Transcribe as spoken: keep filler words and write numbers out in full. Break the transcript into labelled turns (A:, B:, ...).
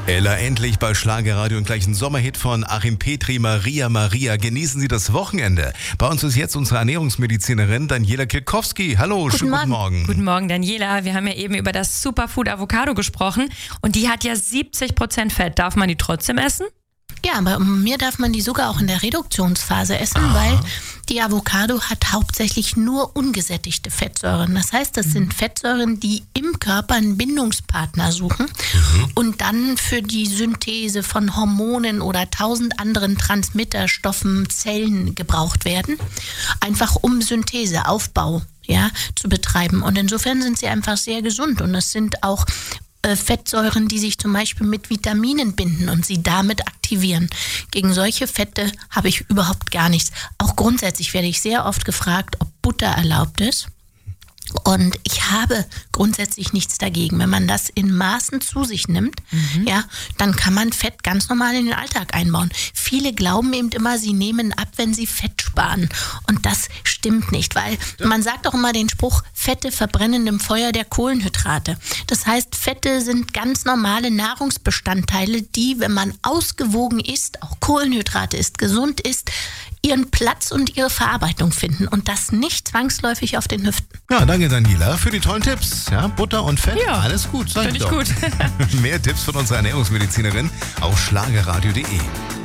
A: Ella endlich bei Schlagerradio und gleich ein Sommerhit von Achim Petri, Maria Maria. Genießen Sie das Wochenende. Bei uns ist jetzt unsere Ernährungsmedizinerin Daniela Kilkowski. Hallo,
B: guten
A: schönen
B: Morgen.
A: guten Morgen.
B: Guten Morgen, Daniela. Wir haben ja eben über das Superfood Avocado gesprochen und die hat ja siebzig Prozent Fett. Darf man die trotzdem essen?
C: Ja, aber mir darf man die sogar auch in der Reduktionsphase essen, ah. weil die Avocado hat hauptsächlich nur ungesättigte Fettsäuren. Das heißt, das sind Fettsäuren, die im Körper einen Bindungspartner suchen mhm. und dann für die Synthese von Hormonen oder tausend anderen Transmitterstoffen, Zellen gebraucht werden. Einfach um Synthese, Aufbau ja, zu betreiben. Und insofern sind sie einfach sehr gesund und es sind auch Fettsäuren, die sich zum Beispiel mit Vitaminen binden und sie damit aktivieren. Gegen solche Fette habe ich überhaupt gar nichts. Auch grundsätzlich werde ich sehr oft gefragt, ob Butter erlaubt ist. Und ich habe grundsätzlich nichts dagegen. Wenn man das in Maßen zu sich nimmt, mhm. ja, dann kann man Fett ganz normal in den Alltag einbauen. Viele glauben eben immer, sie nehmen ab, wenn sie Fett sparen. Und das stimmt nicht, weil man sagt auch immer den Spruch, Fette verbrennen im Feuer der Kohlenhydrate. Das heißt, Fette sind ganz normale Nahrungsbestandteile, die, wenn man ausgewogen isst, auch Kohlenhydrate isst, gesund isst, ihren Platz und ihre Verarbeitung finden und das nicht zwangsläufig auf den Hüften.
A: Ja, danke Daniela für die tollen Tipps. Ja, Butter und Fett,
B: ja,
A: alles gut.
B: Finde ich gut.
A: Mehr Tipps von unserer Ernährungsmedizinerin auf schlagerradio punkt de.